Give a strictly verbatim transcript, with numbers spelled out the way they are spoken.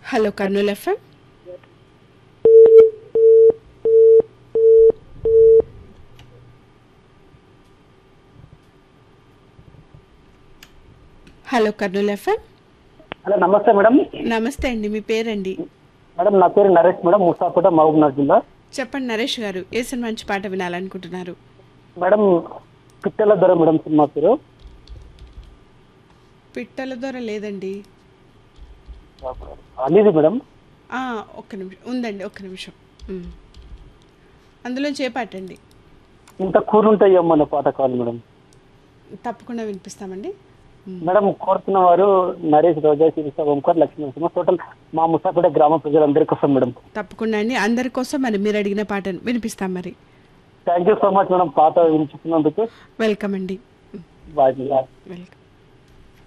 Hello Kurnool FM. Hello Kurnool FM. Hello నమస్తే madam. నమస్తే అండి, మీ పేరండి? మేడం నా పేరు నరేష్ మేడం, ముసాపేట మహబూబ్నగర్ జిల్లా. చెప్పండి నరేష్ గారు, ఏ సినిమా మంచి పాట వినాలనుకుంటున్నారు? మేడం పిట్టల దొర మేడం సినిమా పేరు. పిట్టల దొర లేదండి. అలీది మేడం. ఆ, ఒక్క నిమిషం ఉందండి, ఒక్క నిమిషం. ఉమ్. అందులో చేపాటండి. ఇంత కూరుంటాయమ్మ అనే పాట కావాలి మేడం. తప్పకుండా వినిపిస్తామండి. మేడం కోరుతున్న వారు నరేష్, రోజా, శిరీష, ఓంకార్, లక్ష్మీ నరసింహ, టోటల్ మా ముసాపేట గ్రామ ప్రజలందరి కోసం మేడం. తప్పకుండా అండి, అందరి కోసం మరి మీరు అడిగిన పాటను వినిపిస్తాం మరి. Thank you so much madam, పాట వినిపిస్తున్నందుకు. వెల్కమ్ అండి. బాయ్. వెల్కమ్.